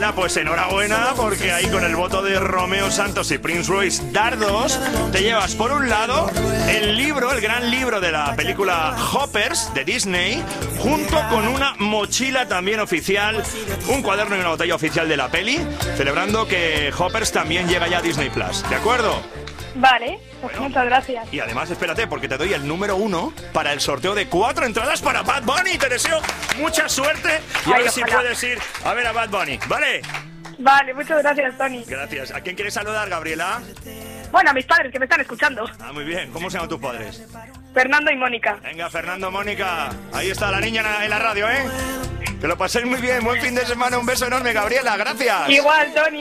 Gabriela, pues enhorabuena, porque ahí con el voto de Romeo Santos y Prince Royce Dardos, te llevas por un lado el libro, el gran libro de la película Hoppers de Disney, junto con una mochila también oficial, un cuaderno y una botella oficial de la peli, celebrando que Hoppers también llega ya a Disney Plus, ¿de acuerdo? Vale, pues muchas gracias. Y además, espérate, porque te doy el número 1 para el sorteo de 4 entradas para Bad Bunny. Te deseo mucha suerte y a ver si puedes ir a ver a Bad Bunny, ¿vale? Vale, muchas gracias, Tony. Gracias. ¿A quién quieres saludar, Gabriela? Bueno, a mis padres que me están escuchando. Ah, muy bien. ¿Cómo se llaman tus padres? Fernando y Mónica. Venga, Fernando, Mónica. Ahí está la niña en la radio, ¿eh? Que lo paséis muy bien. Buen fin de semana. Un beso enorme, Gabriela. Gracias. Igual, Tony.